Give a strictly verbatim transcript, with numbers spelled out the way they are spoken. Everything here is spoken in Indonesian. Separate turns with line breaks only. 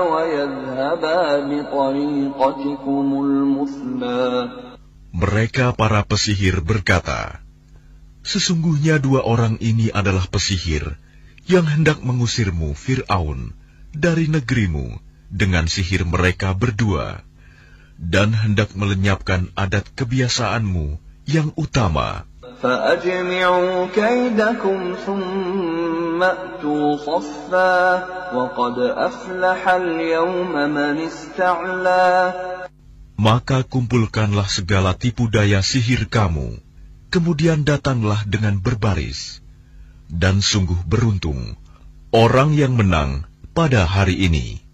Mereka para pesihir berkata, sesungguhnya dua orang ini adalah pesihir yang hendak mengusirmu, Fir'aun, dari negerimu dengan sihir mereka berdua, dan hendak melenyapkan adat kebiasaanmu yang utama.
فَأَجْمِعُوا كَيْدَكُمْ ثُمَّ أْتُوا صَفًّا وَقَدْ أَفْلَحَ الْيَوْمَ مَنِ اسْتَعْلَى.
Maka kumpulkanlah segala tipu daya sihir kamu, kemudian datanglah dengan berbaris. Dan sungguh beruntung orang yang menang pada hari ini.